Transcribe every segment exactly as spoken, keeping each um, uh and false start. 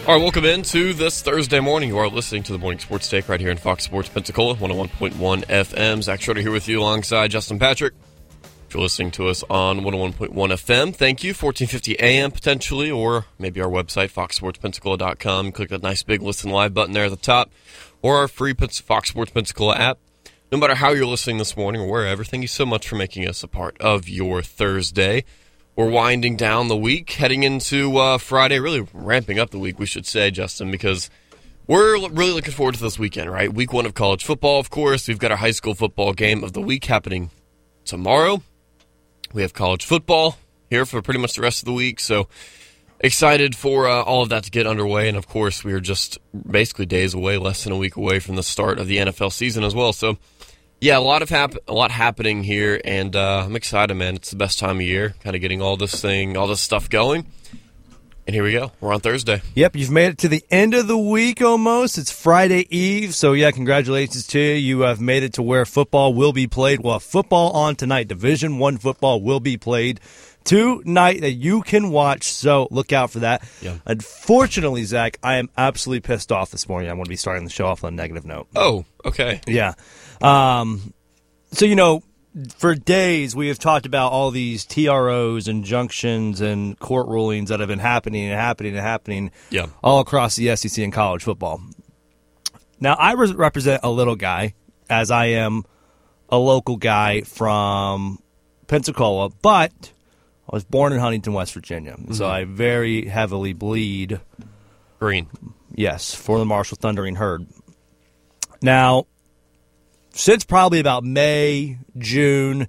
All right, welcome into this Thursday morning. You are listening to the Morning Sports Take right here in Fox Sports Pensacola, one oh one point one F M. Zach Schroeder here with you alongside Justin Patrick. If you're listening to us on one oh one point one F M, thank you. fourteen fifty A M potentially, or maybe our website, fox sports pensacola dot com. Click that nice big Listen Live button there at the top, or our free Fox Sports Pensacola app. No matter how you're listening this morning or wherever, thank you so much for making us a part of your Thursday. We're winding down the week, heading into uh, Friday, really ramping up the week, we should say, Justin, because we're really looking forward to this weekend, right? Week one of college football, of course. We've got our high school football game of the week happening tomorrow. We have college football here for pretty much the rest of the week, so excited for uh, all of that to get underway. And, of course, we are just basically days away, less than a week away from the start of the N F L season as well. So, yeah, a lot of hap- a lot happening here, and uh, I'm excited, man. It's the best time of year, kind of getting all this thing, all this stuff going. And here we go. We're on Thursday. Yep, you've made it to the end of the week almost. It's Friday Eve, so yeah, congratulations to you. You have made it to where football will be played. Well, football on tonight. Division One football will be played tonight that you can watch, so look out for that. Yeah. Unfortunately, Zach, I am absolutely pissed off this morning. I'm going to be starting the show off on a negative note. Oh, okay. Yeah. Um, so, you know, for days we have talked about all these T R Os, injunctions, and court rulings that have been happening and happening and happening yeah. all across the S E C and college football. Now, I re- represent a little guy, as I am a local guy from Pensacola, but I was born in Huntington, West Virginia, mm-hmm. so I very heavily bleed green. Yes, for the Marshall Thundering Herd. Now, since probably about May, June,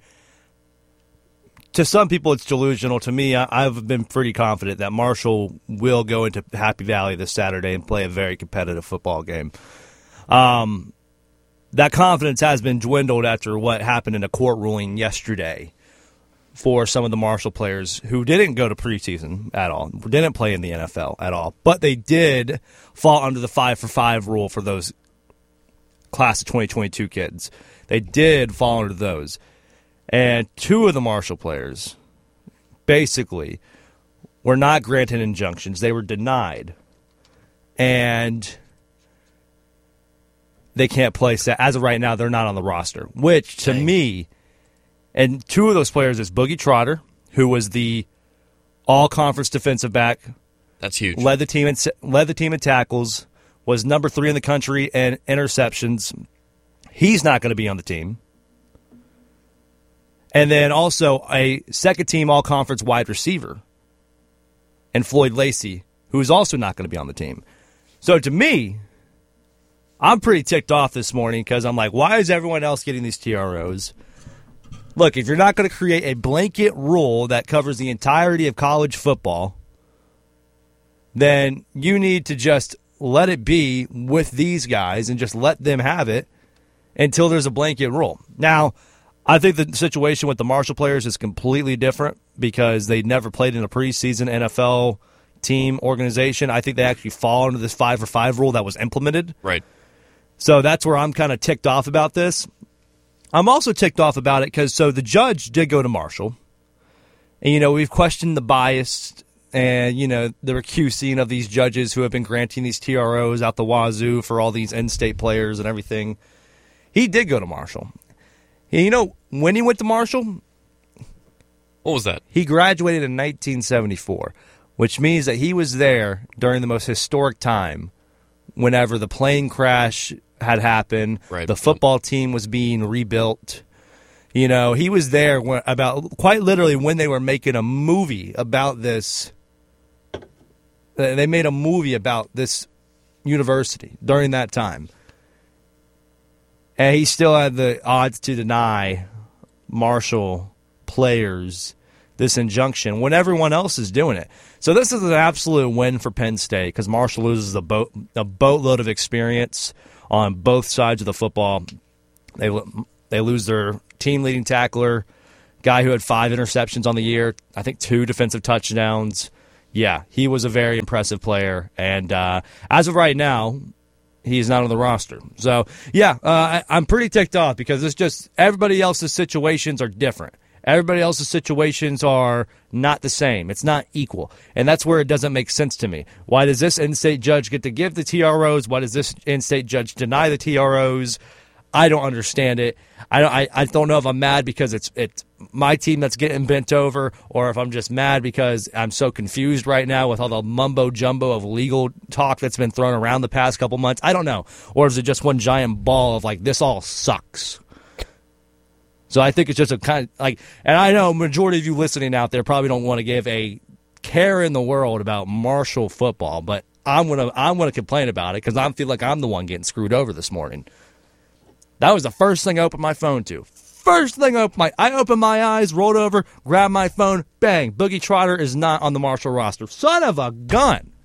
to some people it's delusional. To me, I, I've been pretty confident that Marshall will go into Happy Valley this Saturday and play a very competitive football game. Um, that confidence has been dwindled after what happened in a court ruling yesterday for some of the Marshall players who didn't go to preseason at all, didn't play in the N F L at all, but they did fall under the five for five rule for those class of twenty twenty-two kids. They did fall under those. And two of the Marshall players basically were not granted injunctions. They were denied. And they can't play. As of right now, they're not on the roster, which to Dang. me, and two of those players is Boogie Trotter, who was the all-conference defensive back. That's huge. Led the team in, led the team in tackles, was number three in the country in interceptions. He's not going to be on the team. And then also a second-team all-conference wide receiver, and Floyd Lacey, who is also not going to be on the team. So to me, I'm pretty ticked off this morning because I'm like, why is everyone else getting these T R Os? Look, if you're not going to create a blanket rule that covers the entirety of college football, then you need to just let it be with these guys and just let them have it until there's a blanket rule. Now, I think the situation with the Marshall players is completely different because they never played in a preseason N F L team organization. I think they actually fall under this five for five rule that was implemented. Right. So that's where I'm kind of ticked off about this. I'm also ticked off about it because so the judge did go to Marshall. And, you know, we've questioned the bias and, you know, the recusing of these judges who have been granting these T R Os out the wazoo for all these in-state players and everything. He did go to Marshall. And, you know, when he went to Marshall, what was that? He graduated in nineteen seventy-four, which means that he was there during the most historic time whenever the plane crash had happened, right. The football team was being rebuilt. You know, he was there when, about quite literally when they were making a movie about this. They made a movie about this university during that time. And he still had the odds to deny Marshall players this injunction when everyone else is doing it. So this is an absolute win for Penn State because Marshall loses a boat a boatload of experience on both sides of the football. They they lose their team-leading tackler, guy who had five interceptions on the year, I think two defensive touchdowns. Yeah, he was a very impressive player. And uh, as of right now, he's not on the roster. So, yeah, uh, I, I'm pretty ticked off because it's just everybody else's situations are different. Everybody else's situations are not the same. It's not equal. And that's where it doesn't make sense to me. Why does this in-state judge get to give the T R Os? Why does this in-state judge deny the T R Os? I don't understand it. I don't, I, I don't know if I'm mad because it's it's my team that's getting bent over, or if I'm just mad because I'm so confused right now with all the mumbo-jumbo of legal talk that's been thrown around the past couple months. I don't know. Or is it just one giant ball of, like, this all sucks? So I think it's just a kind of, like, and I know majority of you listening out there probably don't want to give a care in the world about Marshall football, but I'm going to I'm gonna complain about it because I feel like I'm the one getting screwed over this morning. That was the first thing I opened my phone to. First thing I opened my, I opened my eyes, rolled over, grabbed my phone, bang, Boogie Trotter is not on the Marshall roster. Son of a gun.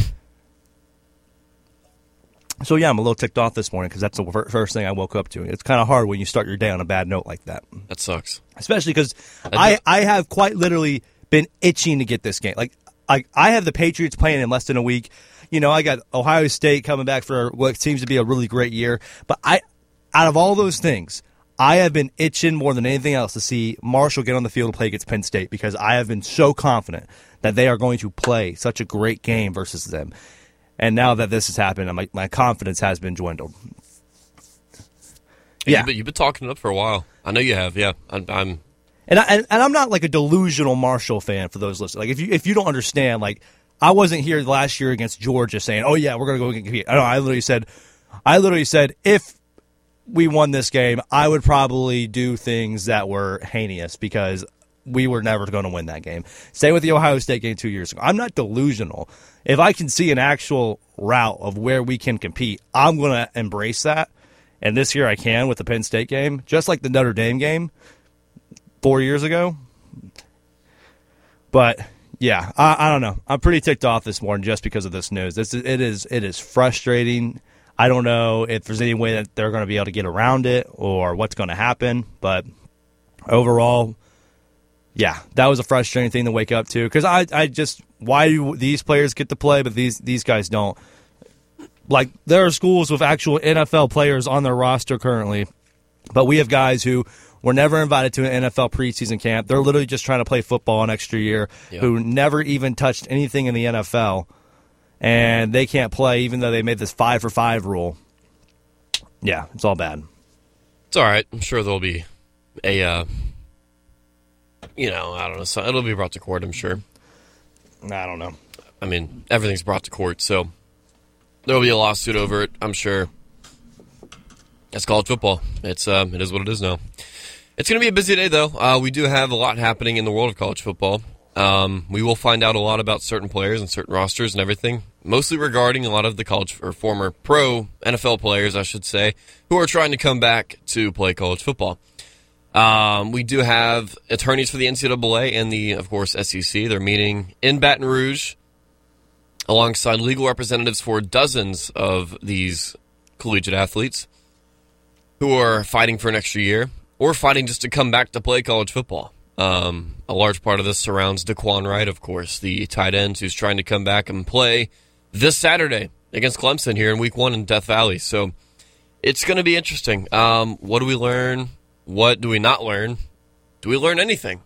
So, yeah, I'm a little ticked off this morning because that's the first thing I woke up to. It's kind of hard when you start your day on a bad note like that. That sucks. Especially because I, I have quite literally been itching to get this game. Like, I, I have the Patriots playing in less than a week. You know, I got Ohio State coming back for what seems to be a really great year. But I, out of all those things, I have been itching more than anything else to see Marshall get on the field and play against Penn State because I have been so confident that they are going to play such a great game versus them. And now that this has happened, my, my confidence has been dwindled. Yeah, you've been, you've been talking it up for a while. I know you have. Yeah, I'm. I'm and, I, and and I'm not like a delusional Marshall fan for those listeners. Like if you if you don't understand, like I wasn't here last year against Georgia saying, "Oh yeah, we're going to go and compete." I know. I literally said, I literally said if we won this game, I would probably do things that were heinous because we were never going to win that game. Same with the Ohio State game two years ago. I'm not delusional. If I can see an actual route of where we can compete, I'm going to embrace that. And this year I can with the Penn State game, just like the Notre Dame game four years ago. But, yeah, I, I don't know. I'm pretty ticked off this morning just because of this news. This is, it is it is frustrating. I don't know if there's any way that they're going to be able to get around it or what's going to happen. But overall, yeah, that was a frustrating thing to wake up to. Because I, I just, why do these players get to play, but these, these guys don't? Like, there are schools with actual N F L players on their roster currently, but we have guys who were never invited to an N F L preseason camp. They're literally just trying to play football an extra year, yep. Who never even touched anything in the N F L. And they can't play even though they made this five for five rule. Yeah, it's all bad. It's all right. I'm sure there'll be a, uh, you know, I don't know. So it'll be brought to court, I'm sure. I don't know. I mean, everything's brought to court, so there'll be a lawsuit over it, I'm sure. It's college football. It's um, it is what it is now. It's going to be a busy day, though. Uh, we do have a lot happening in the world of college football. Um, we will find out a lot about certain players and certain rosters and everything, mostly regarding a lot of the college or former pro N F L players, I should say, who are trying to come back to play college football. Um, we do have attorneys for the N C double A and the, of course, S E C. They're meeting in Baton Rouge alongside legal representatives for dozens of these collegiate athletes who are fighting for an extra year or fighting just to come back to play college football. Um, a large part of this surrounds Daquan Wright, of course, the tight end who's trying to come back and play this Saturday against Clemson here in week one in Death Valley. So it's going to be interesting. Um, what do we learn? What do we not learn? Do we learn anything?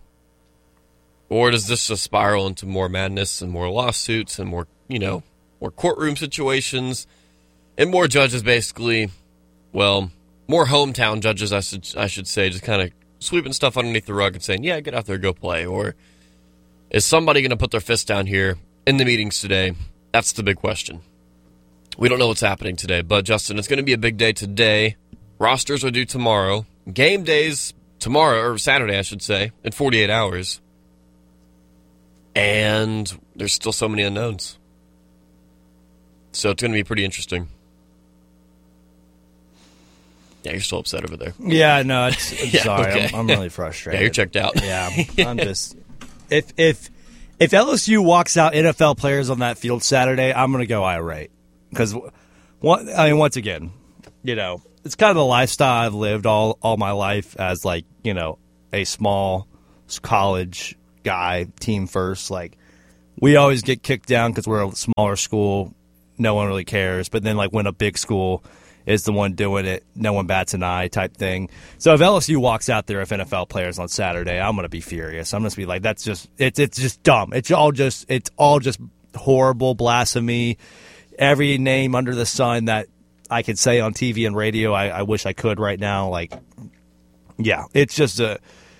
Or does this just spiral into more madness and more lawsuits and more, you know, more courtroom situations and more judges basically, well, more hometown judges, I should, I should say, just kind of sweeping stuff underneath the rug and saying, yeah, get out there, go play. Or is somebody going to put their fist down here in the meetings today? That's the big question. We don't know what's happening today, but Justin, it's going to be a big day today. Rosters are due tomorrow. Game days tomorrow, or Saturday, I should say, in forty-eight hours. And there's still so many unknowns. So it's going to be pretty interesting. Yeah, you're still upset over there. Yeah, no, it's, it's yeah, sorry. Okay. I'm, I'm really frustrated. Yeah, you're checked out. Yeah, I'm just if if if L S U walks out N F L players on that field Saturday, I'm going to go irate because, I mean, once again, you know, it's kind of the lifestyle I've lived all all my life as like you know a small college guy, team first. Like we always get kicked down because we're a smaller school, no one really cares. But then like when a big school is the one doing it. No one bats an eye type thing. So if L S U walks out there with N F L players on Saturday, I'm going to be furious. I'm going to be like, that's just it's it's just dumb. It's all just it's all just horrible blasphemy. Every name under the sun that I could say on T V and radio, I, I wish I could right now. Like, yeah, it's just a.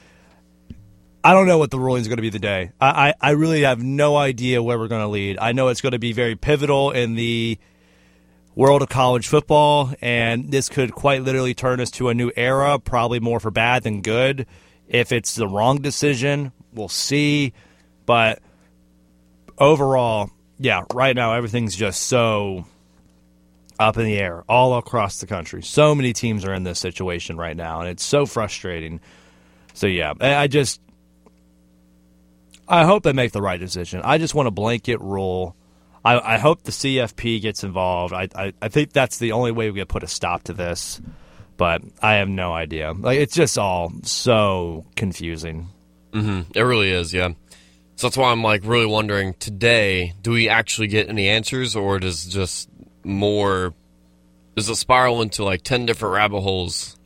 I don't know what the ruling is going to be today. I, I, I really have no idea where we're going to lead. I know it's going to be very pivotal in the world of college football, and this could quite literally turn us to a new era, probably more for bad than good. If it's the wrong decision, we'll see. But overall, yeah, right now everything's just so up in the air all across the country. So many teams are in this situation right now, and it's so frustrating. So, yeah, I just – I hope they make the right decision. I just want a blanket rule. I, I hope the C F P gets involved. I, I I think that's the only way we can put a stop to this, but I have no idea. Like, it's just all so confusing. Mm-hmm. It really is, yeah. So that's why I'm like really wondering today, do we actually get any answers, or does just more does it spiral into like ten different rabbit holes?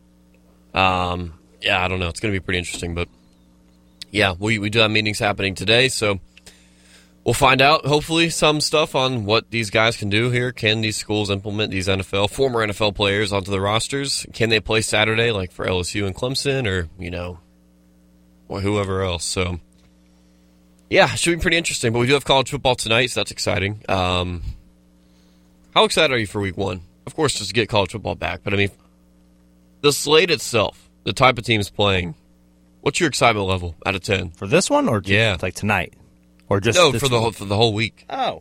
Um, yeah, I don't know. It's going to be pretty interesting, but yeah, we we do have meetings happening today, so we'll find out, hopefully, some stuff on what these guys can do here. Can these schools implement these N F L, former N F L players onto the rosters? Can they play Saturday, like for L S U and Clemson, or, you know, or whoever else? So, yeah, it should be pretty interesting. But we do have college football tonight, so that's exciting. Um, how excited are you for week one? Of course, just to get college football back. But, I mean, the slate itself, the type of teams playing, what's your excitement level out of ten? For this one, or just, yeah. like tonight? Or just no, this for the week? whole, for the whole week. Oh.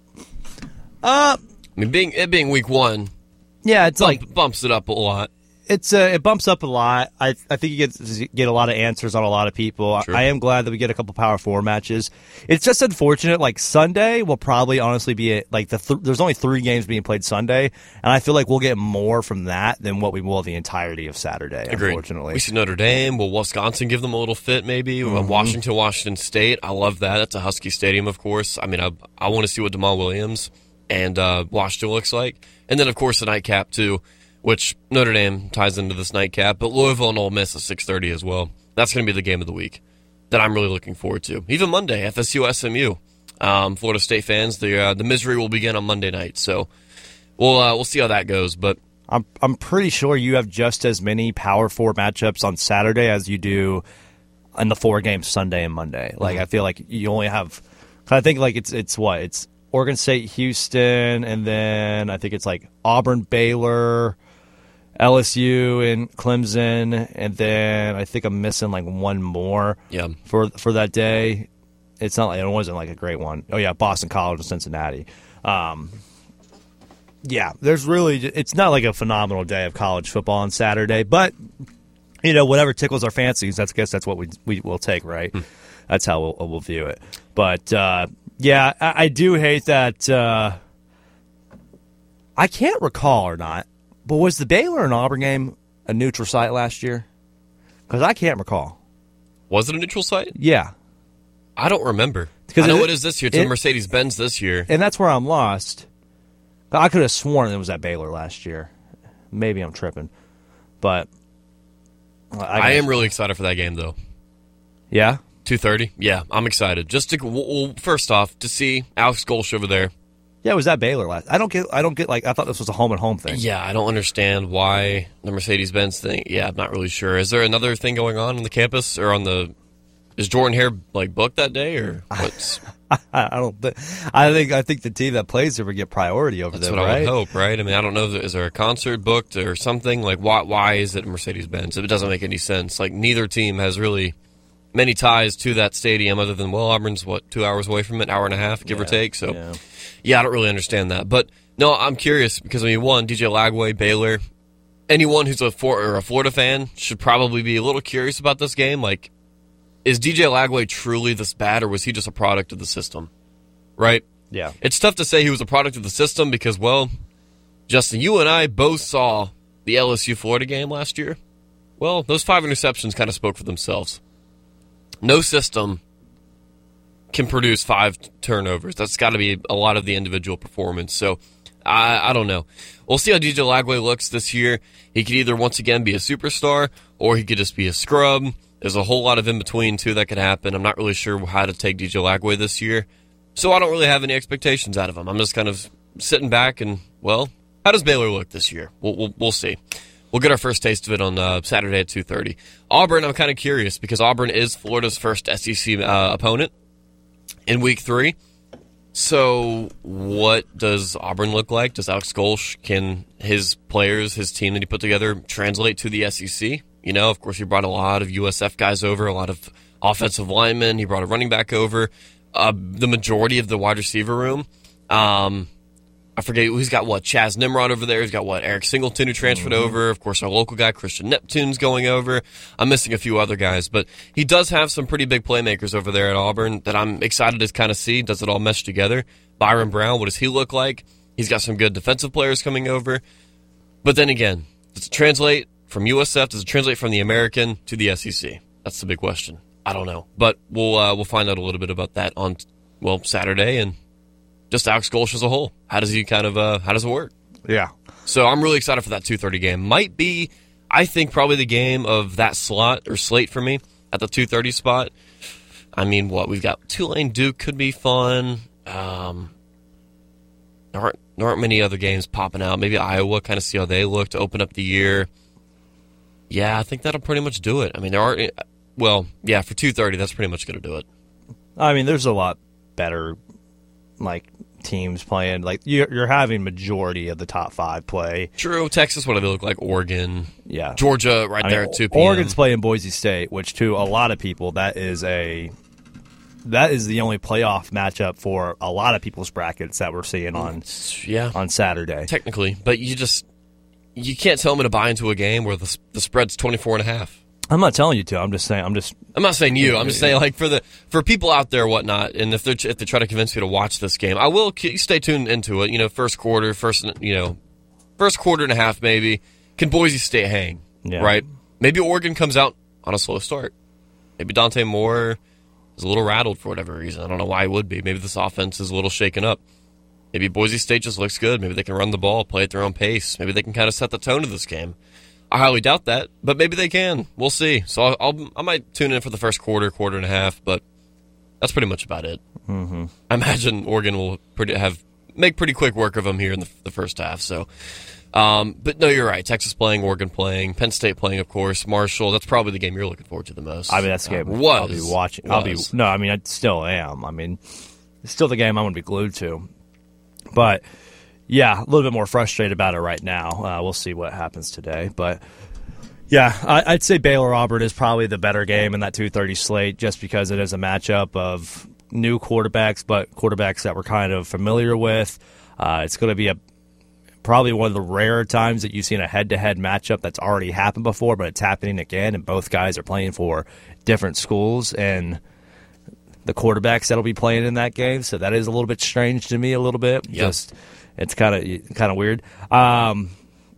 Uh, I mean, being it being week one, yeah, it's bump, like bumps it up a lot. It's uh, it bumps up a lot. I I think you get get a lot of answers on a lot of people. Sure. I am glad that we get a couple Power Four matches. It's just unfortunate. Like Sunday will probably honestly be a, like the th- there's only three games being played Sunday, and I feel like we'll get more from that than what we will the entirety of Saturday. Agreed. Unfortunately, we see Notre Dame. Will Wisconsin give them a little fit? Maybe mm-hmm. Washington, Washington State. I love that. That's a Husky stadium, of course. I mean, I I want to see what Jamal Williams and uh, Washington looks like, and then of course the nightcap too, which Notre Dame ties into this nightcap, but Louisville and Ole Miss at six thirty as well. That's going to be the game of the week that I'm really looking forward to. Even Monday, F S U S M U. Um, Florida State fans, the uh, the misery will begin on Monday night. So we'll uh, we'll see how that goes. But I'm I'm pretty sure you have just as many Power Four matchups on Saturday as you do in the four games Sunday and Monday. Like mm-hmm. I feel like you only have. I think like it's it's what it's Oregon State, Houston, and then I think it's like Auburn, Baylor, L S U and Clemson, and then I think I'm missing like one more yeah. for for that day. It's not like it wasn't like a great one. Oh yeah, Boston College and Cincinnati. Um, yeah, there's really it's not like a phenomenal day of college football on Saturday, but you know whatever tickles our fancies, that's I guess that's what we we will take, right? Hmm. That's how we'll, we'll view it. But uh, yeah, I, I do hate that. Uh, I can't recall or not. But was the Baylor and Auburn game a neutral site last year? Because I can't recall. Was it a neutral site? Yeah. I don't remember. I know it, it is this year. It's it, a Mercedes-Benz this year. And that's where I'm lost. I could have sworn it was at Baylor last year. Maybe I'm tripping. But I, I am really excited for that game, though. Yeah? two thirty? Yeah, I'm excited. Just to, well, first off, to see Alex Golsh over there. Yeah, it was at Baylor last. I don't get. I don't get. Like I thought this was a home and home thing. Yeah, I don't understand why the Mercedes-Benz thing. Yeah, I'm not really sure. Is there another thing going on on the campus or on the? Is Jordan Hare like booked that day or what's? I don't. Th- I think. I think the team that plays there would get priority over That's them. That's what right? I would hope, right? I mean, I don't know. Is there a concert booked or something? Like, why? Why is it Mercedes-Benz? It doesn't make any sense. Like, neither team has really many ties to that stadium other than well, Auburn's what two hours away from it, hour and a half, give yeah, or take. So. Yeah. Yeah, I don't really understand that. But, no, I'm curious because, I mean, one, D J Lagway, Baylor, anyone who's a, for, or a Florida fan should probably be a little curious about this game. Like, is D J Lagway truly this bad, or was he just a product of the system? Right? Yeah. It's tough to say he was a product of the system because, well, Justin, you and I both saw the L S U-Florida game last year. Well, those five interceptions kind of spoke for themselves. No system can produce five turnovers. That's got to be a lot of the individual performance. So I, I don't know. We'll see how D J Lagway looks this year. He could either once again be a superstar or he could just be a scrub. There's a whole lot of in between too that could happen. I'm not really sure how to take D J Lagway this year, so I don't really have any expectations out of him. I'm just kind of sitting back and, well, how does Baylor look this year? We'll we'll, we'll see. We'll get our first taste of it on uh, Saturday at two thirty. Auburn, I'm kind of curious because Auburn is Florida's first S E C uh, opponent in week three. So what does Auburn look like? Does Alex Golsh, can his players, his team that he put together, translate to the S E C? You know, of course, he brought a lot of U S F guys over, a lot of offensive linemen. He brought a running back over. Uh, the majority of the wide receiver room. Um, I forget, he's got, what, Chaz Nimrod over there. He's got, what, Eric Singleton who transferred mm-hmm. over. Of course, our local guy, Christian Neptune's going over. I'm missing a few other guys. But he does have some pretty big playmakers over there at Auburn that I'm excited to kind of see. Does it all mesh together? Byron Brown, what does he look like? He's got some good defensive players coming over. But then again, does it translate from U S F? Does it translate from the American to the S E C? That's the big question. I don't know. But we'll uh, we'll find out a little bit about that on, well, Saturday, and just Alex Golsh as a whole. How does he kind of, uh, how does it work? Yeah. So I'm really excited for that two thirty game. Might be, I think, probably the game of that slot or slate for me at the two thirty spot. I mean, what, we've got Tulane Duke could be fun. Um, there aren't, there aren't many other games popping out. Maybe Iowa, kind of see how they look to open up the year. Yeah, I think that'll pretty much do it. I mean, there are, well, yeah, for two thirty, that's pretty much going to do it. I mean, there's a lot better, like, teams playing. Like, you're, you're having majority of the top five play. True. Texas, what do they look like? Oregon. Yeah. Georgia right I there mean, at two p.m. Oregon's playing Boise State, which to a lot of people, that is a that is the only playoff matchup for a lot of people's brackets that we're seeing on yeah. on Saturday. Technically. But you just, you can't tell them to buy into a game where the, the spread's twenty-four and a half. I'm not telling you to. I'm just saying. I'm just. I'm not saying you. I'm just saying, like, for the for people out there, whatnot, and if they if they try to convince you to watch this game, I will stay tuned into it. You know, first quarter, first you know, first quarter and a half, maybe. Can Boise State hang? Yeah. Right? Maybe Oregon comes out on a slow start. Maybe Dante Moore is a little rattled for whatever reason. I don't know why he would be. Maybe this offense is a little shaken up. Maybe Boise State just looks good. Maybe they can run the ball, play at their own pace. Maybe they can kind of set the tone of this game. I highly doubt that, but maybe they can. We'll see. So I'll, I'll I might tune in for the first quarter, quarter and a half, but that's pretty much about it. Mm-hmm. I imagine Oregon will pretty have make pretty quick work of them here in the, the first half. So, um, but no, you're right. Texas playing, Oregon playing, Penn State playing, of course. Marshall. That's probably the game you're looking forward to the most. I mean, that's the game uh, was, I'll be watching. Was. I'll be no. I mean, I still am. I mean, it's still the game I'm going to be glued to, but. Yeah, a little bit more frustrated about it right now. Uh, we'll see what happens today. But, yeah, I, I'd say Baylor-Auburn is probably the better game in that two thirty slate just because it is a matchup of new quarterbacks, but quarterbacks that we're kind of familiar with. Uh, it's going to be a probably one of the rare times that you've seen a head-to-head matchup that's already happened before, but it's happening again, and both guys are playing for different schools and the quarterbacks that'll be playing in that game. So that is a little bit strange to me a little bit. Yep. Just It's kind of kind of weird. Um,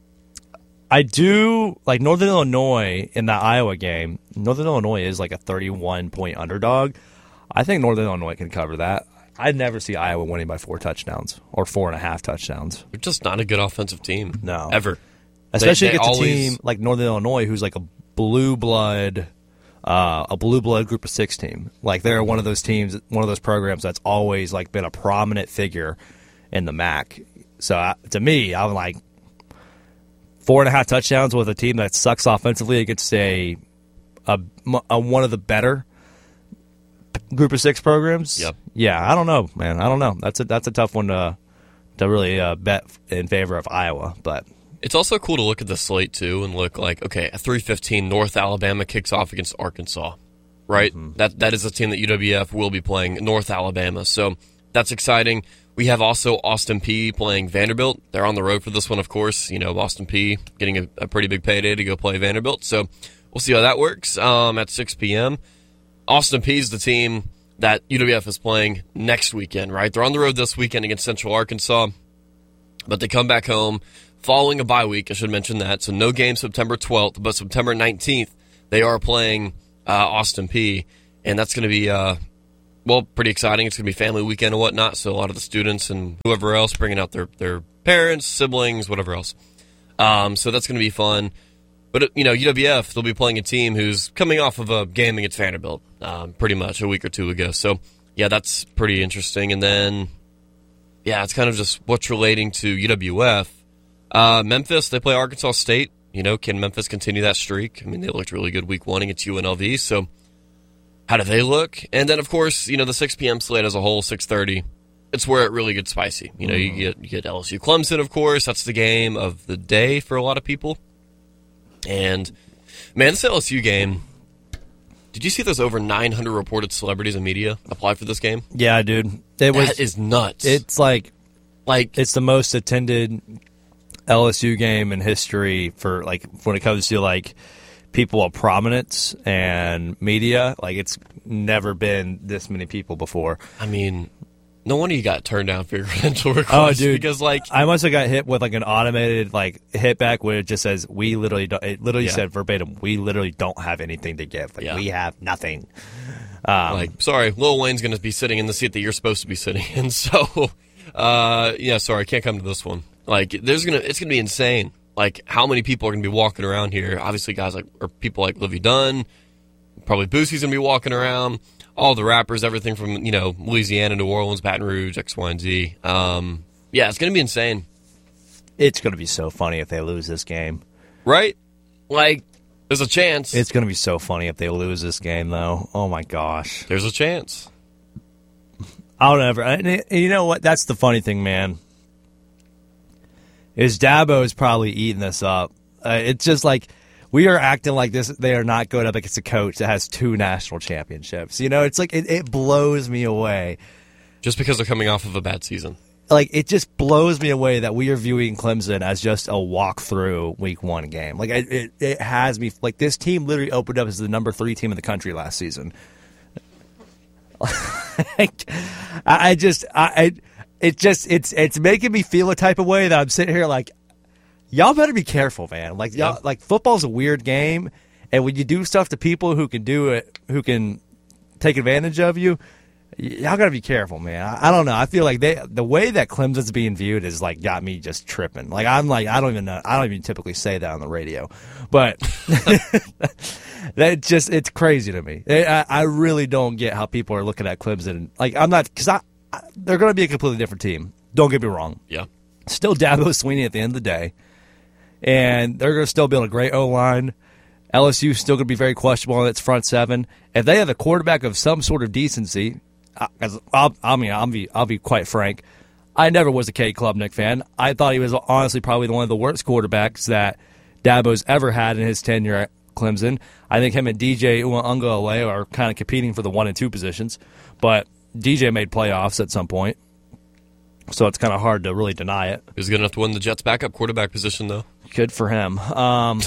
I do like Northern Illinois in that Iowa game. Northern Illinois is like a thirty-one point underdog. I think Northern Illinois can cover that. I'd never see Iowa winning by four touchdowns or four and a half touchdowns. They're just not a good offensive team. No, ever. Especially they, they against always... a team like Northern Illinois, who's like a blue blood, uh, a blue blood group of six team. Like they're one of those teams, one of those programs that's always like been a prominent figure in the M A C. So uh, to me, I'm like four and a half touchdowns with a team that sucks offensively against a, a, a one of the better group of six programs. Yep. Yeah, I don't know, man. I don't know. That's a that's a tough one to to really uh, bet in favor of Iowa. But it's also cool to look at the slate too and look like, okay, at three fifteen, North Alabama kicks off against Arkansas, right? Mm-hmm. That that is a team that U W F will be playing, North Alabama. So that's exciting. We have also Austin Peay playing Vanderbilt. They're on the road for this one, of course. You know, Austin Peay getting a, a pretty big payday to go play Vanderbilt. So we'll see how that works um, at six p.m. Austin Peay is the team that U W F is playing next weekend, right? They're on the road this weekend against Central Arkansas, but they come back home following a bye week. I should mention that. So no game September twelfth, but September nineteenth, they are playing uh, Austin Peay, and that's going to be... Uh, Well, pretty exciting. It's going to be family weekend and whatnot, so a lot of the students and whoever else bringing out their, their parents, siblings, whatever else. Um, so that's going to be fun. But, you know, U W F, they'll be playing a team who's coming off of a game against Vanderbilt um, pretty much a week or two ago. So, yeah, that's pretty interesting. And then, yeah, it's kind of just what's relating to U W F. Uh, Memphis, they play Arkansas State. You know, can Memphis continue that streak? I mean, they looked really good week one against U N L V. So, how do they look? And then, of course, you know, the six p.m. slate as a whole, six thirty. It's where it really gets spicy. You know, mm. you get you get L S U Clemson, of course. That's the game of the day for a lot of people. And, man, this L S U game, did you see there's over nine hundred reported celebrities and media apply for this game? Yeah, dude. It was, that is nuts. It's like, like it's the most attended L S U game in history for, like, when it comes to, like, people of prominence and media. Like, it's never been this many people before. I mean, no wonder you got turned down for your credential request. Oh, dude. Because, like, I must have got hit with, like, an automated, like, hit back where it just says, we literally don't, it literally yeah. said verbatim, we literally don't have anything to give. Like, yeah. we have nothing. Um, like, sorry, Lil Wayne's going to be sitting in the seat that you're supposed to be sitting in. So, uh, yeah, sorry, I can't come to this one. Like, there's gonna, it's going to be insane. Like, how many people are going to be walking around here? Obviously, guys like, or people like Livy Dunn, probably Boosie's going to be walking around. All the rappers, everything from, you know, Louisiana, New Orleans, Baton Rouge, X, Y, and Z. Um, yeah, it's going to be insane. It's going to be so funny if they lose this game. Right? Like, there's a chance. It's going to be so funny if they lose this game, though. Oh, my gosh. There's a chance. I'll never. And you know what? That's the funny thing, man. Is Dabo is probably eating this up. Uh, it's just like, we are acting like this. They are not going up against a coach that has two national championships. You know, it's like, it, it blows me away. Just because they're coming off of a bad season. Like, it just blows me away that we are viewing Clemson as just a walk-through week one game. Like, it, it, it has me, like, this team literally opened up as the number three team in the country last season. like, I, I just, I, I, it just, it's, it's making me feel a type of way that I'm sitting here like, y'all better be careful, man. Like, y'all, yeah. like football's a weird game, and when you do stuff to people who can do it, who can take advantage of you, y'all gotta be careful, man. I, I don't know. I feel like they, the way that Clemson's being viewed is like got me just tripping. Like, I'm like, I don't even know. I don't even typically say that on the radio, but that just, it's crazy to me. I, I really don't get how people are looking at Clemson. Like, I'm not, because I, I, they're going to be a completely different team. Don't get me wrong. Yeah. Still Dabo Swinney at the end of the day. And they're going to still build a great O-line. L S U is still going to be very questionable on its front seven. If they have a quarterback of some sort of decency, I, I'll, I mean, I'll be, I'll be quite frank, I never was a Cade Klubnik fan. I thought he was honestly probably one of the worst quarterbacks that Dabo's ever had in his tenure at Clemson. I think him and D J Uiagalelei are kind of competing for the one and two positions. But D J made playoffs at some point. So it's kind of hard to really deny it. He was good enough to win the Jets' backup quarterback position, though. Good for him. Um,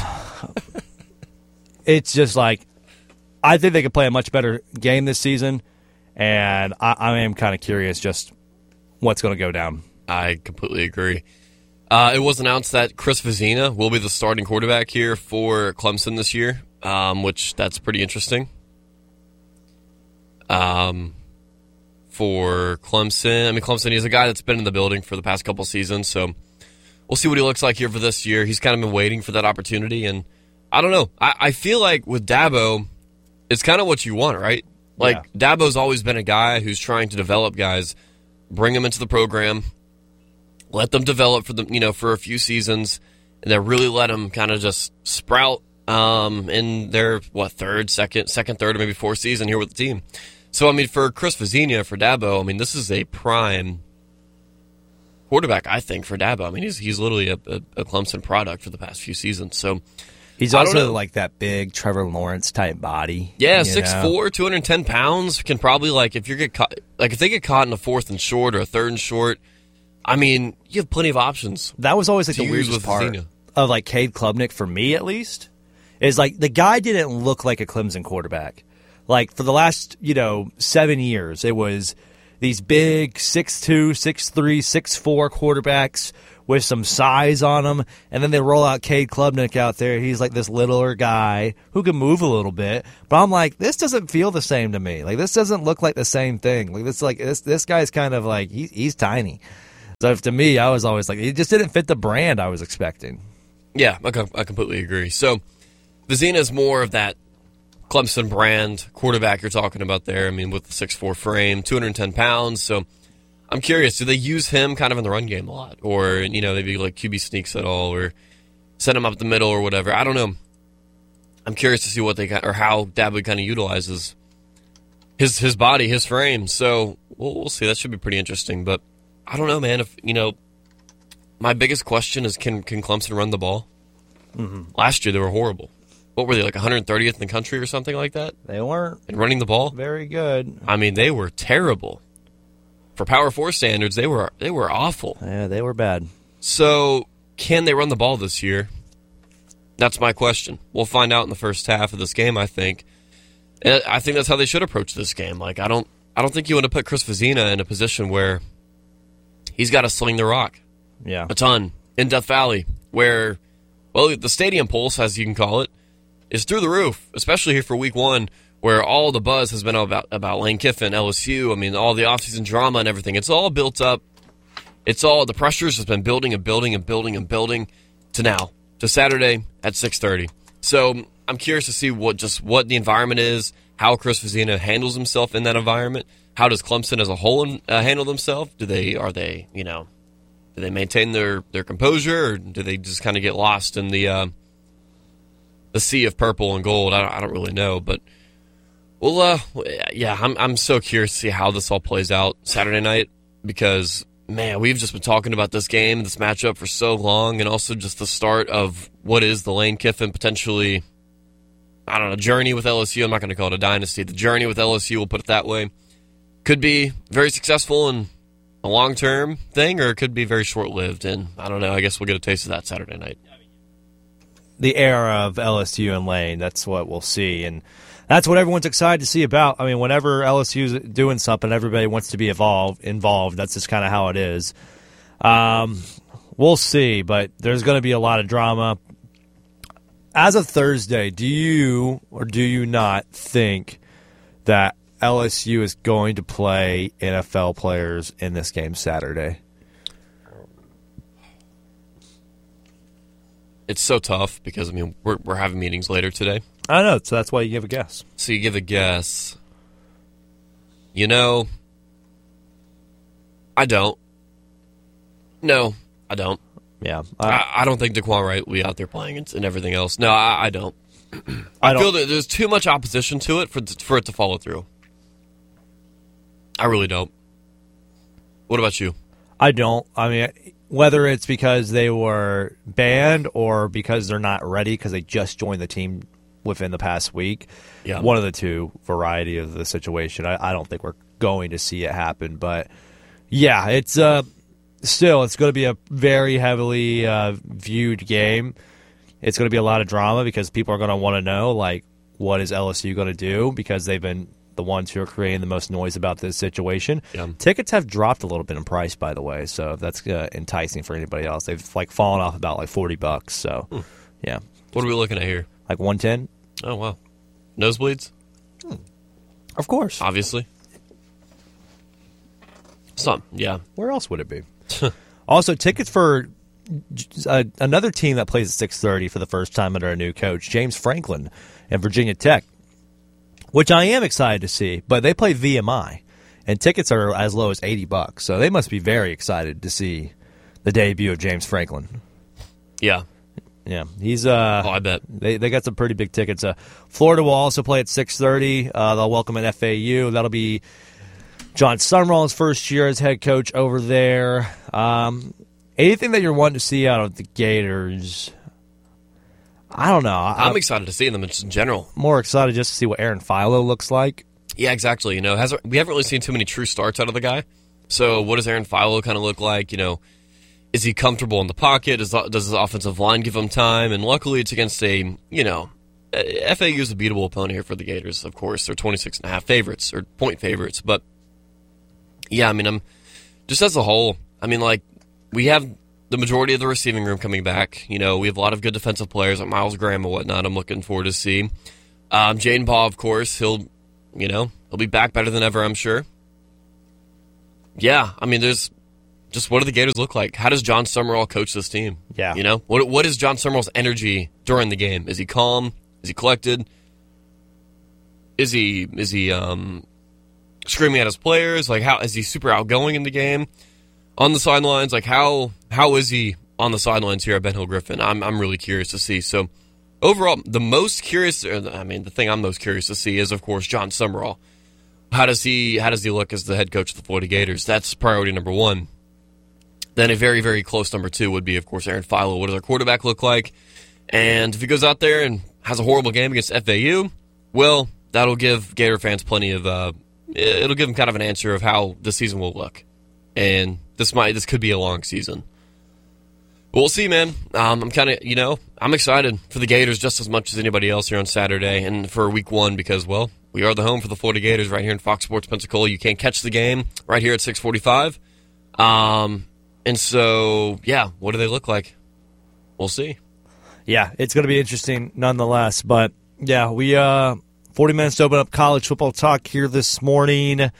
it's just like, I think they could play a much better game this season, and I, I am kind of curious just what's going to go down. I completely agree. Uh, it was announced that Chris Vezina will be the starting quarterback here for Clemson this year, um, which that's pretty interesting. Um. For Clemson. I mean, Clemson, he's a guy that's been in the building for the past couple seasons, so we'll see what he looks like here for this year. He's kind of been waiting for that opportunity, and I don't know. I, I feel like with Dabo, it's kind of what you want, right? Like, yeah. Dabo's always been a guy who's trying to develop guys, bring them into the program, let them develop for the, you know, for a few seasons, and then really let them kind of just sprout um, in their, what, third, second, second, third, or maybe fourth season here with the team. So, I mean, for Chris Vezina, for Dabo, I mean, this is a prime quarterback, I think, for Dabo. I mean, he's he's literally a, a, a Clemson product for the past few seasons. So he's also like that big Trevor Lawrence type body. Yeah, six foot four, two hundred ten pounds, can probably, like, if you get caught, like, if they get caught in a fourth and short or a third and short, I mean, you have plenty of options. That was always like the weirdest part Vezina. Of like Cade Klubnik, for me at least, is like the guy didn't look like a Clemson quarterback. Like, for the last, you know, seven years, it was these big six two, six three, six four quarterbacks with some size on them, and then they roll out Cade Klubnik out there. He's like this littler guy who can move a little bit. But I'm like, this doesn't feel the same to me. Like, this doesn't look like the same thing. Like, this like this this guy's kind of like, he, he's tiny. So to me, I was always like, it just didn't fit the brand I was expecting. Yeah, I, I completely agree. So Vezina is more of that Clemson brand quarterback you're talking about there. I mean, with the six foot four frame, two hundred ten pounds. So I'm curious, do they use him kind of in the run game a lot? Or, you know, maybe like Q B sneaks at all or send him up the middle or whatever. I don't know. I'm curious to see what they or how Dabbley kind of utilizes his his body, his frame. So we'll, we'll see. That should be pretty interesting. But I don't know, man. If you know, my biggest question is can can Clemson run the ball? Mm-hmm. Last year they were horrible. What were they, like one hundred thirtieth in the country or something like that? They weren't. And running the ball? Very good. I mean, they were terrible. For Power Four standards, they were they were awful. Yeah, they were bad. So can they run the ball this year? That's my question. We'll find out in the first half of this game, I think. And I think that's how they should approach this game. Like I don't I don't think you want to put Chris Vezina in a position where he's got to sling the rock. Yeah. A ton in Death Valley, where, well, the stadium pulse, as you can call it, is through the roof, especially here for week one, where all the buzz has been about, about Lane Kiffin, L S U. I mean, all the offseason drama and everything. It's all built up. It's all, the pressures has been building and building and building and building to now, to Saturday at six thirty. So I'm curious to see what just what the environment is, how Chris Vezina handles himself in that environment. How does Clemson as a whole uh, handle themselves? Do they, are they, you know, do they maintain their, their composure, or do they just kind of get lost in the uh, the sea of purple and gold? I don't, I don't really know, but well, uh, yeah, I'm I'm so curious to see how this all plays out Saturday night because man, we've just been talking about this game, this matchup for so long, and also just the start of what is the Lane Kiffin potentially, I don't know, journey with L S U. I'm not going to call it a dynasty. The journey with L S U, we'll put it that way, could be very successful and a long-term thing, or it could be very short-lived, and I don't know. I guess we'll get a taste of that Saturday night. The era of L S U and Lane, that's what we'll see, and that's what everyone's excited to see about. I mean, whenever L S U's doing something, everybody wants to be involved. Involved. That's just kind of how it is. Um, we'll see, but there's going to be a lot of drama. As of Thursday, do you or do you not think that L S U is going to play N F L players in this game Saturday? It's so tough because, I mean, we're we're having meetings later today. I know, so that's why you give a guess. So you give a guess. You know, I don't. No, I don't. Yeah. I, I, I don't think Daquan Wright will be out there playing and, and everything else. No, I, I don't. I, I don't. feel that there's too much opposition to it for for it to follow through. I really don't. What about you? I don't. I mean, whether it's because they were banned or because they're not ready because they just joined the team within the past week, yeah. One of the two, variety of the situation. I, I don't think we're going to see it happen. But, yeah, it's uh, still, it's going to be a very heavily uh, viewed game. It's going to be a lot of drama because people are going to want to know, like, what is L S U going to do because they've been the ones who are creating the most noise about this situation. Yeah. Tickets have dropped a little bit in price, by the way, so that's uh, enticing for anybody else. They've like fallen off about like forty bucks. So, hmm. yeah. What are we looking at here? Like one ten. Oh wow, nosebleeds. Hmm. Of course, obviously. Some, yeah. Where else would it be? Also, tickets for uh, another team that plays at six thirty for the first time under a new coach, James Franklin and Virginia Tech, which I am excited to see, but they play V M I, and tickets are as low as eighty bucks, so they must be very excited to see the debut of James Franklin. Yeah. Yeah, he's. Uh, oh, I bet they they got some pretty big tickets. Uh, Florida will also play at six thirty. Uh, they'll welcome an F A U. That'll be John Sumrall's first year as head coach over there. Um, anything that you're wanting to see out of the Gators? I don't know. I, I'm excited to see them just in general. More excited just to see what Aaron Philo looks like. Yeah, exactly. You know, has we haven't really seen too many true starts out of the guy. So, what does Aaron Philo kind of look like? You know. Is he comfortable in the pocket? Does, does his offensive line give him time? And luckily, it's against a, you know, F A U is a beatable opponent here for the Gators, of course. They're twenty-six and a half favorites, or point favorites. But, yeah, I mean, I'm just as a whole, I mean, like, we have the majority of the receiving room coming back. You know, we have a lot of good defensive players like Miles Graham and whatnot I'm looking forward to see. Um, Jaden Baugh, of course, he'll, you know, he'll be back better than ever, I'm sure. Yeah, I mean, there's just what do the Gators look like? How does John Summerall coach this team? Yeah. You know, what what is John Summerall's energy during the game? Is he calm? Is he collected? Is he is he um, screaming at his players? Like, how is he super outgoing in the game? On the sidelines, like how how is he on the sidelines here at Ben Hill Griffin? I'm I'm really curious to see. So overall, the most curious, I mean, the thing I'm most curious to see is, of course, John Summerall. How does he how does he look as the head coach of the Florida Gators? That's priority number one. Then a very, very close number two would be, of course, Aaron Philo. What does our quarterback look like? And if he goes out there and has a horrible game against F A U, well, that'll give Gator fans plenty of, uh, it'll give them kind of an answer of how the season will look. And this might, this could be a long season. But we'll see, man. Um, I'm kind of, you know, I'm excited for the Gators just as much as anybody else here on Saturday and for week one because, well, we are the home for the Florida Gators right here in Fox Sports Pensacola. You can't catch the game right here at six forty-five. Um, and so, yeah, what do they look like? We'll see. Yeah, it's going to be interesting nonetheless. But, yeah, we uh, forty minutes to open up college football talk here this morning.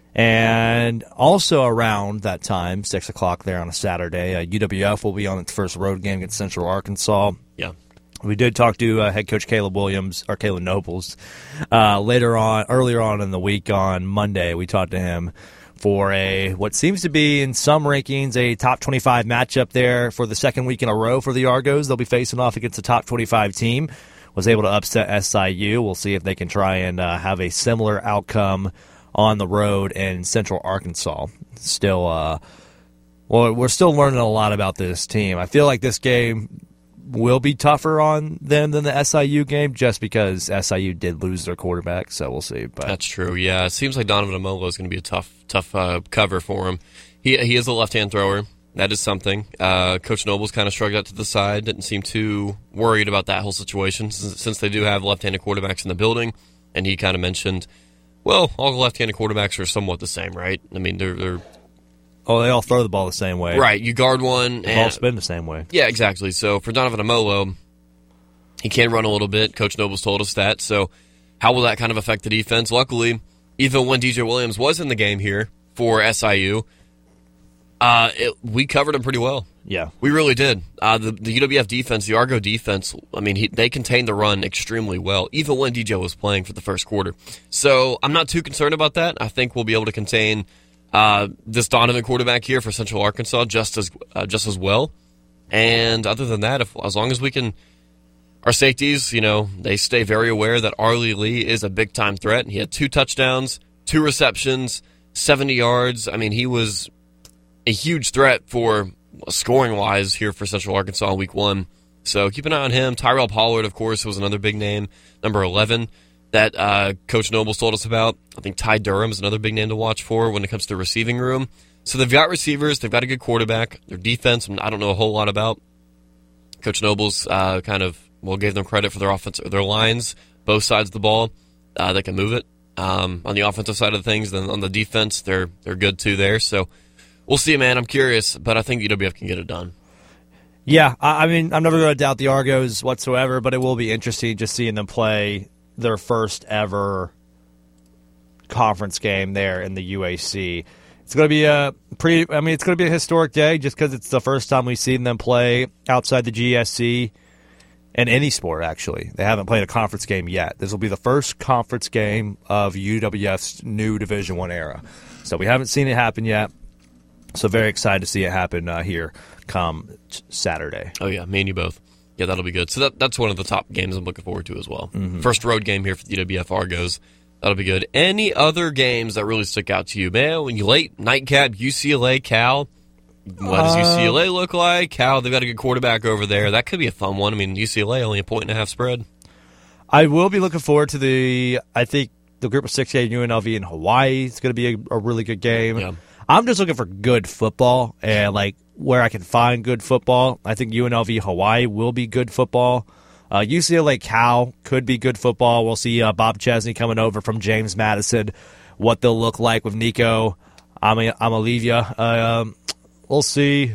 And also around that time, six o'clock there on a Saturday, uh, U W F will be on its first road game against Central Arkansas. Yeah. We did talk to uh, head coach Caleb Williams, or Caleb Nobles, uh, later on, earlier on in the week on Monday. We talked to him for a what seems to be, in some rankings, a top twenty-five matchup there for the second week in a row for the Argos. They'll be facing off against a top twenty-five team. Was able to upset S I U. We'll see if they can try and uh, have a similar outcome on the road in Central Arkansas. Still, uh, well, we're still learning a lot about this team. I feel like this game will be tougher on them than the S I U game just because S I U did lose their quarterback, so we'll see. But that's true, yeah. It seems like Donovan Amolo is going to be a tough tough uh, cover for him. He he is a left-hand thrower. That is something. Uh, Coach Nobles kind of shrugged that to the side, didn't seem too worried about that whole situation since, since they do have left-handed quarterbacks in the building, and he kind of mentioned, well, all the left-handed quarterbacks are somewhat the same, right? I mean, they're, they're oh, they all throw the ball the same way. Right, you guard one. The and ball spin the same way. Yeah, exactly. So for Donovan Amolo, he can run a little bit. Coach Nobles told us that. So how will that kind of affect the defense? Luckily, even when D J Williams was in the game here for S I U, uh, it, we covered him pretty well. Yeah. We really did. Uh, the, the U W F defense, the Argo defense, I mean, he, they contained the run extremely well, even when D J was playing for the first quarter. So I'm not too concerned about that. I think we'll be able to contain uh, this Donovan quarterback here for Central Arkansas just as uh, just as well. And other than that, if as long as we can, our safeties, you know, they stay very aware that Arlie Lee is a big-time threat. He had two touchdowns, two receptions, seventy yards. I mean, he was a huge threat for scoring-wise here for Central Arkansas in week one. So keep an eye on him. Tyrell Pollard, of course, was another big name, number eleven, that uh, Coach Nobles told us about. I think Ty Durham is another big name to watch for when it comes to the receiving room. So they've got receivers. They've got a good quarterback. Their defense, I don't know a whole lot about. Coach Nobles uh, kind of, well, gave them credit for their offense, their lines, both sides of the ball. Uh, they can move it. Um, on the offensive side of things, then on the defense, they're they're good too there. So we'll see, man. I'm curious, but I think U W F can get it done. Yeah, I mean, I'm never going to doubt the Argos whatsoever, but it will be interesting just seeing them play their first ever conference game there in the U A C. It's going to be a pretty, I mean, it's going to be a historic day just because it's the first time we've seen them play outside the G S C in any sport, actually. They haven't played a conference game yet. This will be the first conference game of U W F's new Division I era. So we haven't seen it happen yet. So very excited to see it happen uh, here come Saturday. Oh, yeah, me and you both. Yeah, that'll be good. So that, that's one of the top games I'm looking forward to as well. Mm-hmm. First road game here for the U W F Argos. That'll be good. Any other games that really stick out to you? Man, when you late nightcap, U C L A, Cal. What does uh, U C L A look like? Cal, they've got a good quarterback over there. That could be a fun one. I mean, U C L A only a point and a half spread. I will be looking forward to the, I think, the group of six A U N L V in Hawaii. It's going to be a, a really good game. Yeah. I'm just looking for good football and, like, where I can find good football. I think U N L V Hawaii will be good football. Uh, U C L A Cal could be good football. We'll see uh, Bob Chesney coming over from James Madison, what they'll look like with Nico Amalivia. Uh, um, we'll see.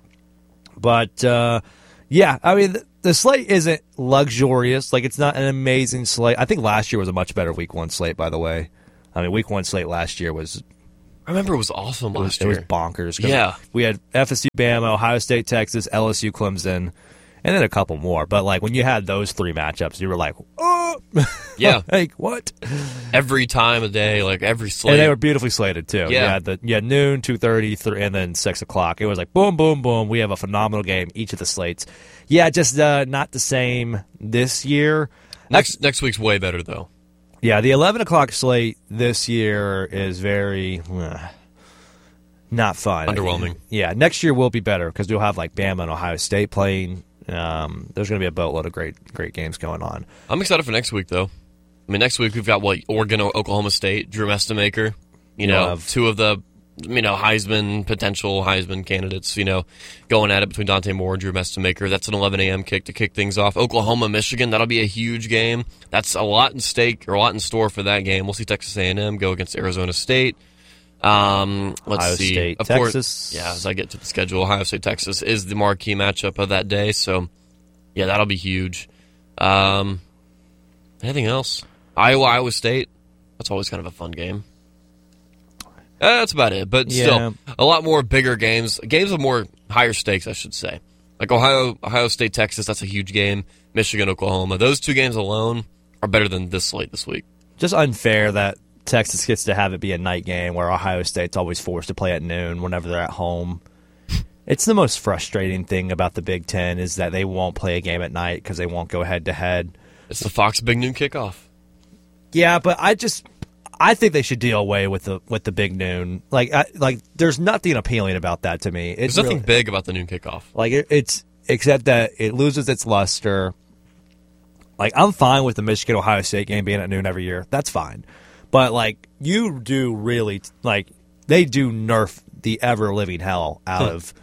But, uh, yeah, I mean, the, the slate isn't luxurious. Like, it's not an amazing slate. I think last year was a much better week one slate, by the way. I mean, week one slate last year was I remember it was awesome It was, last it was year. bonkers. 'cause Yeah. We had F S U, Bama, Ohio State, Texas, L S U, Clemson, and then a couple more. But, like, when you had those three matchups, you were like, oh! Yeah. Like, what? Every time of day, like every slate. And they were beautifully slated, too. You Yeah. had, the, you had noon, two thirty, three, and then six o'clock. It was like, boom, boom, boom. We have a phenomenal game, each of the slates. Yeah, just uh, not the same this year. next next week's way better, though. Yeah, the eleven o'clock slate this year is very uh, not fun. Underwhelming. Yeah, next year will be better because we'll have like Bama and Ohio State playing. Um, there's going to be a boatload of great great games going on. I'm excited for next week, though. I mean, next week we've got, what, Oregon or Oklahoma State, Drew Mestemaker, you know, Love. two of the, you know, Heisman, potential Heisman candidates, you know, going at it between Dante Moore and Drew Mestemaker. That's an eleven a.m. kick to kick things off. Oklahoma, Michigan, that'll be a huge game. That's a lot in stake, or a lot in store for that game. We'll see Texas A and M go against Arizona State. Um, let's Ohio see. State, of Texas. course, yeah, as I get to the schedule, Ohio State, Texas is the marquee matchup of that day. So, yeah, that'll be huge. Um, anything else? Iowa, Iowa State. That's always kind of a fun game. Uh, that's about it. But Yeah. still, a lot more bigger games. Games of more higher stakes, I should say. Like Ohio, Ohio State, Texas. That's a huge game. Michigan, Oklahoma. Those two games alone are better than this slate this week. Just unfair that Texas gets to have it be a night game where Ohio State's always forced to play at noon whenever they're at home. It's the most frustrating thing about the Big Ten is that they won't play a game at night because they won't go head to head. It's the Fox Big Noon kickoff. Yeah, but I just I think they should deal away with the with the big noon. Like I, like there's nothing appealing about that to me. It's There's nothing really- big about the noon kickoff. Like it, it's except that it loses its luster. Like I'm fine with the Michigan Ohio State game being at noon every year. That's fine. But like you do really like they do nerf the ever living hell out Hmm. of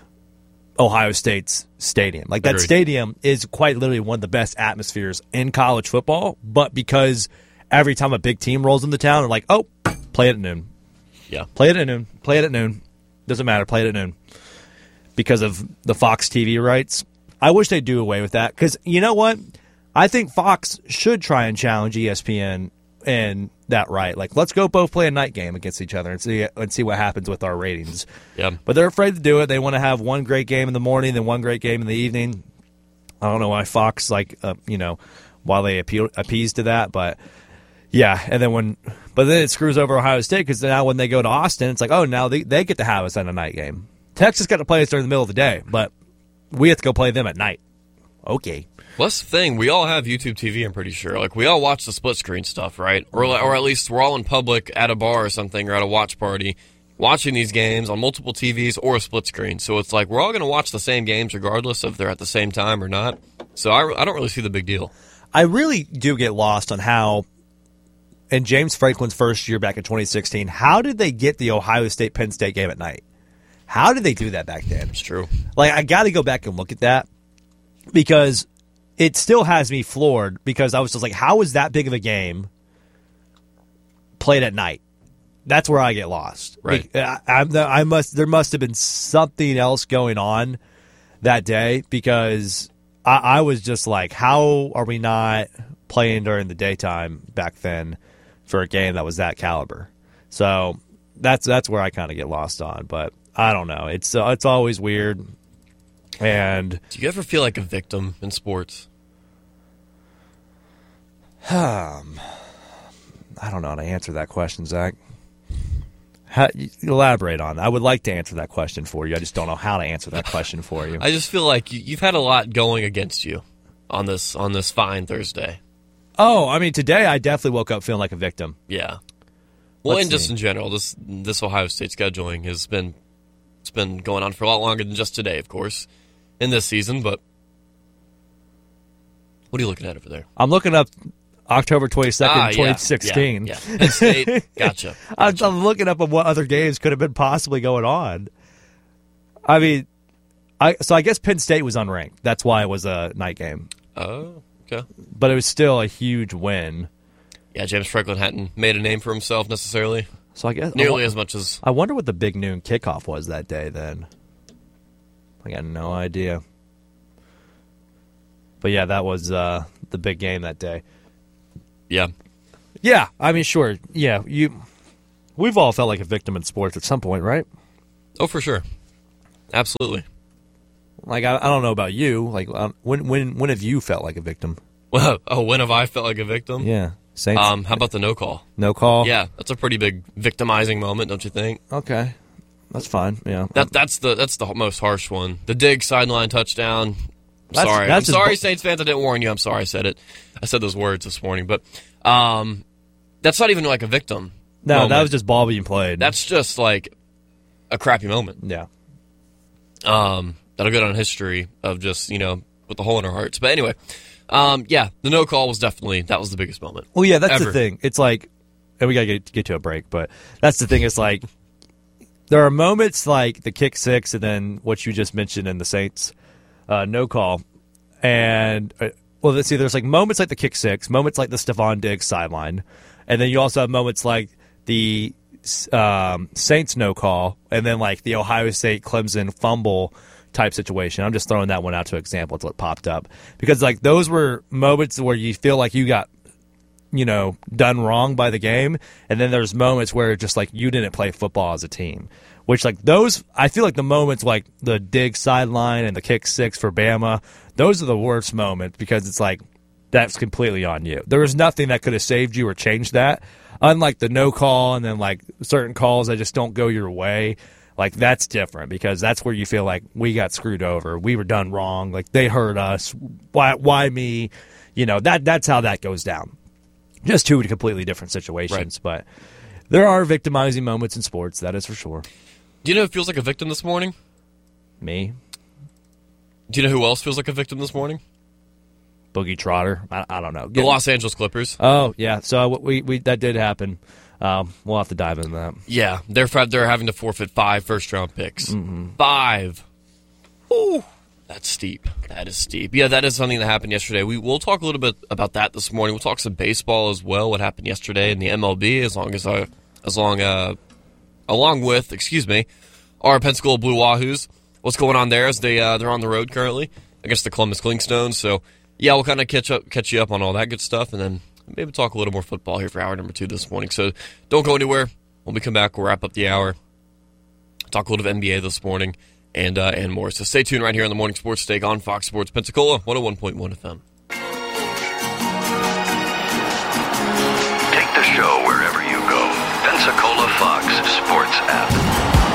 Ohio State's stadium. Like that Agreed. stadium is quite literally one of the best atmospheres in college football, but because every time a big team rolls into town, they're like, "Oh, play it at noon." Yeah. Play it at noon. Play it at noon. Doesn't matter. Play it at noon. Because of the Fox T V rights. I wish they'd do away with that. Because you know what? I think Fox should try and challenge E S P N in that right. Like, let's go both play a night game against each other and see and see what happens with our ratings. Yeah. But they're afraid to do it. They want to have one great game in the morning, then one great game in the evening. I don't know why Fox, like, uh, you know, while they appeal, appease to that, but yeah. And then when, but then it screws over Ohio State because now when they go to Austin, it's like, oh, now they, they get to have us on a night game. Texas got to play us during the middle of the day, but we have to go play them at night. Okay. Well, that's the thing. We all have YouTube T V, I'm pretty sure. Like, we all watch the split screen stuff, right? Or, or at least we're all in public at a bar or something or at a watch party watching these games on multiple T Vs or a split screen. So it's like we're all going to watch the same games regardless if they're at the same time or not. So I, I don't really see the big deal. I really do get lost on how, in James Franklin's first year back in twenty sixteen, how did they get the Ohio State-Penn State game at night? How did they do that back then? It's true. Like, I got to go back and look at that because it still has me floored because I was just like, how is that big of a game played at night? That's where I get lost. Right. Like, I, I'm the, I must. There must have been something else going on that day because I, I was just like, how are we not playing during the daytime back then for a game that was that caliber? So that's that's where I kind of get lost on. But I don't know. It's uh, it's always weird. And Do you ever feel like a victim in sports? um, I don't know how to answer that question, Zach. How, elaborate on that. I would like to answer that question for you. I just don't know how to answer that question for you. I just feel like you, you've had a lot going against you on this on this fine Thursday. Oh, I mean, today I definitely woke up feeling like a victim. Yeah. Well, Let's and just see. in general, this this Ohio State scheduling has been it's been going on for a lot longer than just today, of course, in this season. But what are you looking at over there? I'm looking up October twenty-second, Ah, yeah, twenty sixteen. Yeah, yeah. Penn State, gotcha. I'm, I'm looking up at what other games could have been possibly going on. I mean, I so I guess Penn State was unranked. That's why it was a night game. Oh, okay. But it was still a huge win. Yeah, James Franklin hadn't made a name for himself necessarily, So I guess nearly I, as much as. I wonder what the big noon kickoff was that day then. I got no idea. But yeah, that was uh, the big game that day. Yeah, Yeah, I mean, sure. Yeah, you We've all felt like a victim in sports at some point, right? Oh, for sure. Absolutely. Like, I, I don't know about you. Like, um, when when when have you felt like a victim? Well, oh, when have I felt like a victim? Yeah. Saints. Um, how about the no call? No call? Yeah, that's a pretty big victimizing moment, don't you think? Okay. That's fine. Yeah. That that's the that's the most harsh one. The dig sideline touchdown. I'm That's- sorry. that's I'm as sorry, bu- Saints fans. I didn't warn you. I'm sorry I said it. I said those words this morning, but um, that's not even like a victim. No, moment. that was just ball being played. That's just like a crappy moment. yeah. Um, that'll go down in history of just, you know, with the hole in our hearts. But anyway, um, yeah, the no call was definitely, that was the biggest moment. Well, yeah, that's Ever. the thing. It's like, and we got to get, get to a break, but that's the thing. It's like, there are moments like the kick six and then what you just mentioned in the Saints uh, no call. And, uh, well, let's see, there's like moments like the kick six, moments like the Stephon Diggs sideline. And then you also have moments like the um, Saints no call and then like the Ohio State Clemson fumble type situation. I'm just throwing that one out to example. It's what popped up. Because like those were moments where you feel like you got, you know, done wrong by the game. And then there's moments where just like you didn't play football as a team. Which like those, I feel like the moments like the dig sideline and the kick six for Bama, those are the worst moments because it's like that's completely on you. There was nothing that could have saved you or changed that. Unlike the no call and then like certain calls that just don't go your way. Like that's different because that's where you feel like we got screwed over. We were done wrong. Like they hurt us. Why? Why me? You know that that's how that goes down. Just two completely different situations, Right. but there are victimizing moments in sports. That is for sure. Do you know who feels like a victim this morning? Me, Do you know who else feels like a victim this morning? Boogie Trotter. I, I don't know. The Los Angeles Clippers. Oh yeah. So we we that did happen. Um, we'll have to dive into that. Yeah, they're they're having to forfeit five first round picks. Mm-hmm. Five. Ooh, that's steep. That is steep. Yeah, that is something that happened yesterday. We will talk a little bit about that this morning. We'll talk some baseball as well. What happened yesterday in the M L B? As long as uh, as long uh, along with excuse me, our Pensacola Blue Wahoos. What's going on there? As they uh, they're on the road currently against the Columbus Clinkstones. So yeah, we'll kind of catch up catch you up on all that good stuff, and then maybe talk a little more football here for hour number two this morning. So don't go anywhere. When we come back, we'll wrap up the hour. Talk a little bit of N B A this morning and uh, and more. So stay tuned right here on the Morning Sports Take on Fox Sports Pensacola, one oh one point one F M. Take the show wherever you go. Pensacola Fox Sports app.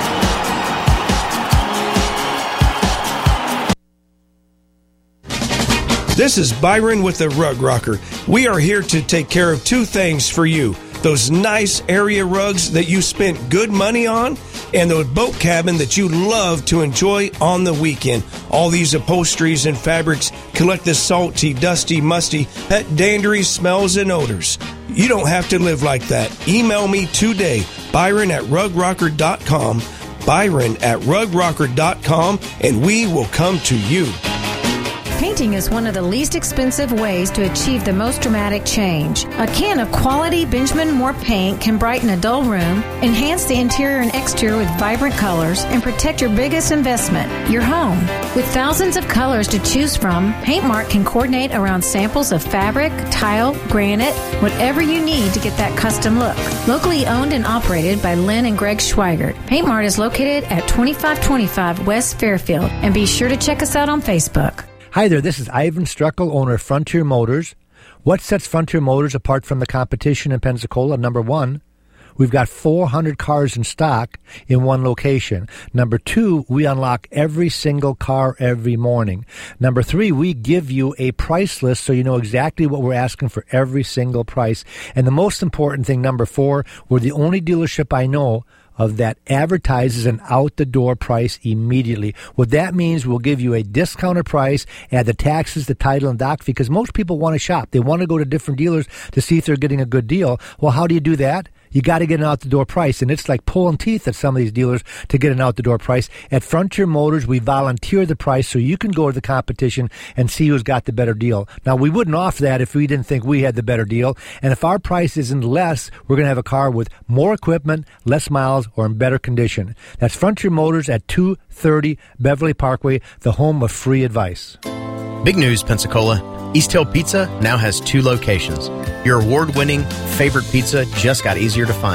This is Byron with the Rug Rocker. We are here to take care of two things for you. Those nice area rugs that you spent good money on and the boat cabin that you love to enjoy on the weekend. All these upholsteries and fabrics collect the salty, dusty, musty, pet dandery smells and odors. You don't have to live like that. Email me today, Byron at rug rocker dot com, Byron at rug rocker dot com, and we will come to you. Painting is one of the least expensive ways to achieve the most dramatic change. A can of quality Benjamin Moore paint can brighten a dull room, enhance the interior and exterior with vibrant colors, and protect your biggest investment, your home. With thousands of colors to choose from, PaintMart can coordinate around samples of fabric, tile, granite, whatever you need to get that custom look. Locally owned and operated by Lynn and Greg Schweigert, PaintMart is located at twenty-five twenty-five West Fairfield, and be sure to check us out on Facebook. Hi there, this is Ivan Struckel, owner of Frontier Motors. What sets Frontier Motors apart from the competition in Pensacola? Number one, we've got four hundred cars in stock in one location. Number two, we unlock every single car every morning. Number three, we give you a price list so you know exactly what we're asking for every single price. And the most important thing, number four, we're the only dealership I know of that advertises an out-the-door price immediately. What that means, we'll give you a discounted price, add the taxes, the title, and doc fee, because most people want to shop. They want to go to different dealers to see if they're getting a good deal. Well, how do you do that? You got to get an out-the-door price, and it's like pulling teeth at some of these dealers to get an out-the-door price. At Frontier Motors, we volunteer the price so you can go to the competition and see who's got the better deal. Now, we wouldn't offer that if we didn't think we had the better deal, and if our price isn't less, we're going to have a car with more equipment, less miles, or in better condition. That's Frontier Motors at two thirty Beverly Parkway, the home of free advice. Big news, Pensacola. East Hill Pizza now has two locations. Your award-winning favorite pizza just got easier to find.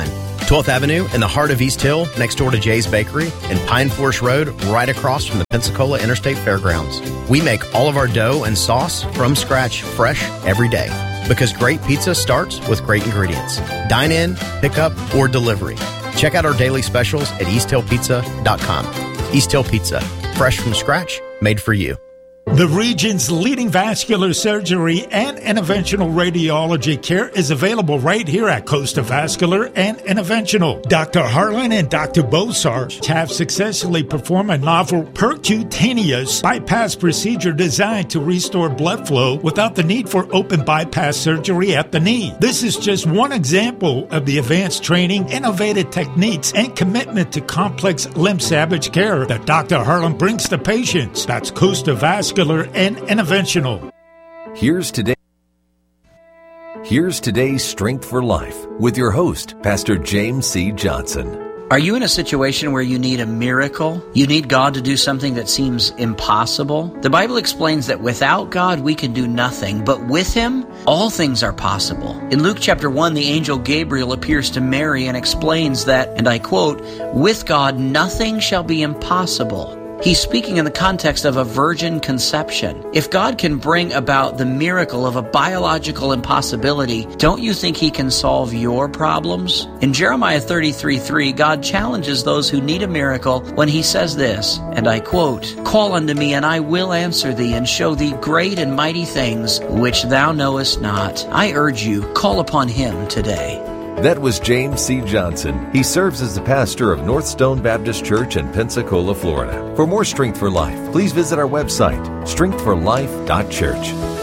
twelfth Avenue in the heart of East Hill, next door to Jay's Bakery, and Pine Forest Road, right across from the Pensacola Interstate Fairgrounds. We make all of our dough and sauce from scratch, fresh every day. Because great pizza starts with great ingredients. Dine in, pick up, or delivery. Check out our daily specials at east hill pizza dot com. East Hill Pizza, fresh from scratch, made for you. The region's leading vascular surgery and interventional radiology care is available right here at Costa Vascular and Interventional. Doctor Harlan and Doctor Bosar have successfully performed a novel percutaneous bypass procedure designed to restore blood flow without the need for open bypass surgery at the knee. This is just one example of the advanced training, innovative techniques, and commitment to complex limb salvage care that Doctor Harlan brings to patients. That's Costa Vascular and Interventional. Here's today. Here's today's Strength for Life with your host, Pastor James C. Johnson. Are you in a situation where you need a miracle? You need God to do something that seems impossible? The Bible explains that without God we can do nothing, but with Him, all things are possible. In Luke chapter one, the angel Gabriel appears to Mary and explains that, and I quote, "With God nothing shall be impossible." He's speaking in the context of a virgin conception. If God can bring about the miracle of a biological impossibility, don't you think He can solve your problems? In Jeremiah thirty-three three, God challenges those who need a miracle when He says this, and I quote, "Call unto me, and I will answer thee, and show thee great and mighty things which thou knowest not." I urge you, call upon Him today. That was James C. Johnson. He serves as the pastor of North Stone Baptist Church in Pensacola, Florida. For more Strength for Life, please visit our website, strength for life dot church.